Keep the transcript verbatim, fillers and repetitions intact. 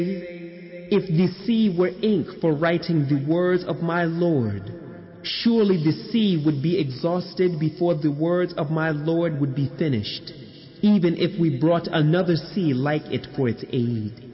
if the sea were ink for writing the words of my Lord, surely the sea would be exhausted before the words of my Lord would be finished, even if we brought another sea like it for its aid.